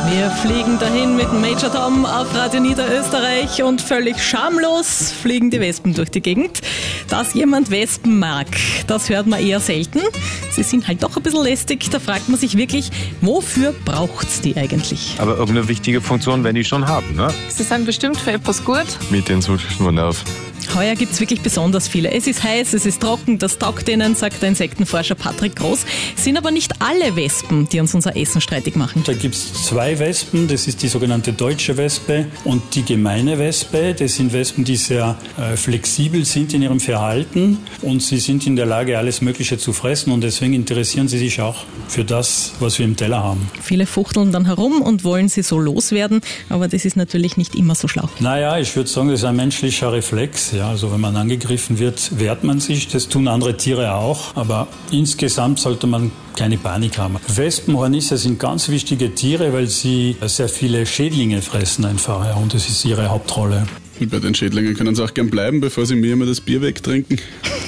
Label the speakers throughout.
Speaker 1: Wir fliegen dahin mit Major Tom auf Radio Niederösterreich und völlig schamlos fliegen die Wespen durch die Gegend. Dass jemand Wespen mag, das hört man eher selten. Sie sind halt doch ein bisschen lästig. Da fragt man sich wirklich, wofür braucht's die eigentlich?
Speaker 2: Aber irgendeine wichtige Funktion werden die schon haben, ne?
Speaker 3: Sie sind bestimmt für etwas gut.
Speaker 2: Mit denen suche ich nur Nerv.
Speaker 1: Heuer gibt's wirklich besonders viele. Es ist heiß, es ist trocken, das taugt ihnen, sagt der Insektenforscher Patrick Groß. Es sind aber nicht alle Wespen, die uns unser Essen streitig machen.
Speaker 4: Da gibt's zwei Wespen, das ist die sogenannte deutsche Wespe und die gemeine Wespe. Das sind Wespen, die sehr flexibel sind in ihrem Verhalten und sie sind in der Lage, alles Mögliche zu fressen und deswegen interessieren sie sich auch für das, was wir im Teller haben.
Speaker 1: Viele fuchteln dann herum und wollen sie so loswerden, aber das ist natürlich nicht immer so schlau.
Speaker 4: Naja, ich würde sagen, das ist ein menschlicher Reflex. Ja, also wenn man angegriffen wird, wehrt man sich. Das tun andere Tiere auch. Aber insgesamt sollte man keine Panik haben. Wespen, Hornisse sind ganz wichtige Tiere, weil sie sehr viele Schädlinge fressen einfach. Ja, und das ist ihre Hauptrolle.
Speaker 5: Bei den Schädlingen können sie auch gern bleiben, bevor sie mir immer das Bier wegtrinken.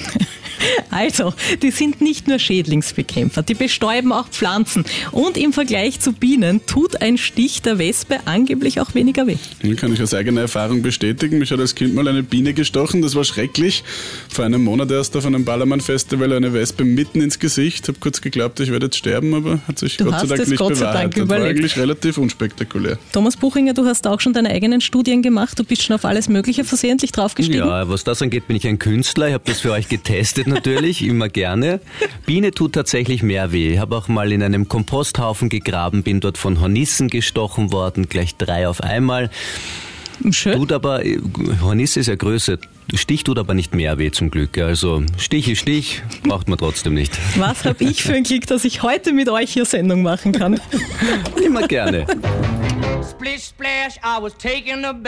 Speaker 1: Also, die sind nicht nur Schädlingsbekämpfer, die bestäuben auch Pflanzen. Und im Vergleich zu Bienen tut ein Stich der Wespe angeblich auch weniger weh.
Speaker 5: Den kann ich aus eigener Erfahrung bestätigen. Mich hat als Kind mal eine Biene gestochen, das war schrecklich. Vor einem Monat erst auf einem Ballermann-Festival eine Wespe mitten ins Gesicht. Ich habe kurz geglaubt, ich werde jetzt sterben, aber hat sich Gott sei Dank nicht bewahrheitet. Das war eigentlich relativ unspektakulär.
Speaker 1: Thomas Buchinger, du hast auch schon deine eigenen Studien gemacht. Du bist schon auf alles Mögliche versehentlich draufgestiegen.
Speaker 6: Ja, was das angeht, bin ich ein Künstler. Ich habe das für euch getestet natürlich, immer gerne. Biene tut tatsächlich mehr weh. Ich habe auch mal in einem Komposthaufen gegraben, bin dort von Hornissen gestochen worden, gleich 3 auf einmal.
Speaker 1: Schön.
Speaker 6: Tut aber, Hornisse ist ja größer, Stich tut aber nicht mehr weh zum Glück. Also Stich ist Stich, braucht man trotzdem nicht.
Speaker 1: Was habe ich für ein Glück, dass ich heute mit euch hier Sendung machen kann?
Speaker 6: Immer gerne.
Speaker 7: Splish splash, I was taking a bath.